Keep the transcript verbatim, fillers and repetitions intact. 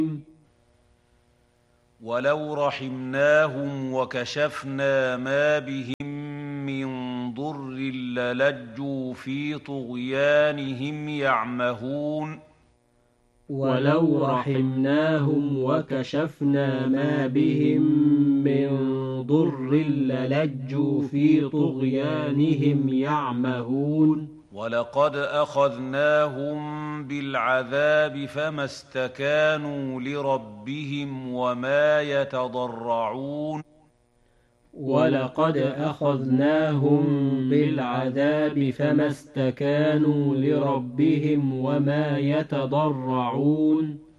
ولو رحمناهم وكشفنا ما بهم من ضر للجوا في طغيانهم يعمهون ولو رحمناهم وكشفنا ما بهم من ضر للجوا في طغيانهم يعمهون ولقد أخذناهم بالعذاب فما استكانوا لربهم وما يتضرعون ولقد أخذناهم بالعذاب فما استكانوا لربهم وما يتضرعون